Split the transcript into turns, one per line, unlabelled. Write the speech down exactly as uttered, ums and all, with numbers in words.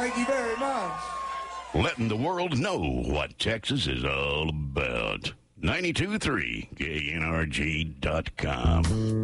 Thank you very much.
Letting the world know what Texas is all about. ninety-two point three K N R G dot com.